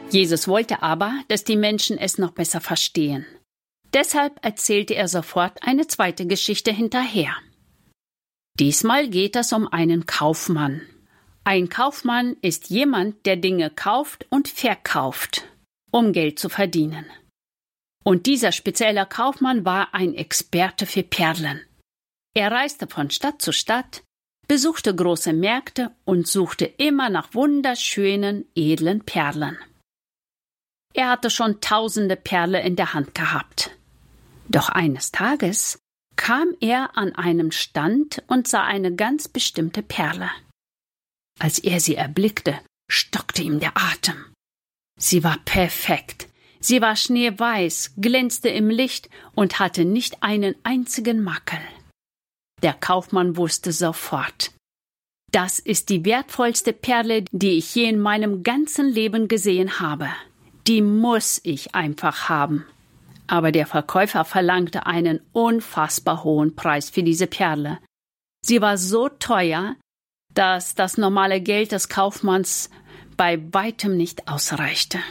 Jesus wollte aber, dass die Menschen es noch besser verstehen. Deshalb erzählte er sofort eine zweite Geschichte hinterher. Diesmal geht es um einen Kaufmann. Ein Kaufmann ist jemand, der Dinge kauft und verkauft, um Geld zu verdienen. Und dieser spezielle Kaufmann war ein Experte für Perlen. Er reiste von Stadt zu Stadt, besuchte große Märkte und suchte immer nach wunderschönen, edlen Perlen. Er hatte schon tausende Perlen in der Hand gehabt. Doch eines Tages kam er an einem Stand und sah eine ganz bestimmte Perle. Als er sie erblickte, stockte ihm der Atem. Sie war perfekt. Sie war schneeweiß, glänzte im Licht und hatte nicht einen einzigen Makel. Der Kaufmann wusste sofort: Das ist die wertvollste Perle, die ich je in meinem ganzen Leben gesehen habe. Die muss ich einfach haben. Aber der Verkäufer verlangte einen unfassbar hohen Preis für diese Perle. Sie war so teuer, dass das normale Geld des Kaufmanns bei weitem nicht ausreichte.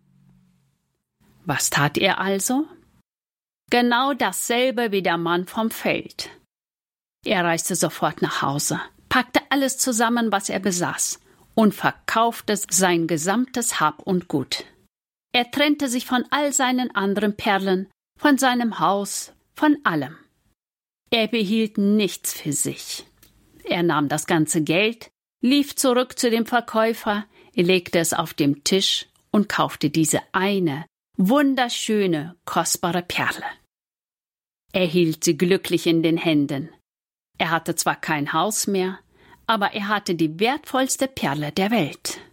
Was tat er also? Genau dasselbe wie der Mann vom Feld. Er reiste sofort nach Hause, packte alles zusammen, was er besaß, und verkaufte sein gesamtes Hab und Gut. Er trennte sich von all seinen anderen Perlen, von seinem Haus, von allem. Er behielt nichts für sich. Er nahm das ganze Geld, lief zurück zu dem Verkäufer, legte es auf den Tisch und kaufte diese eine wunderschöne, kostbare Perle. Er hielt sie glücklich in den Händen. Er hatte zwar kein Haus mehr, aber er hatte die wertvollste Perle der Welt.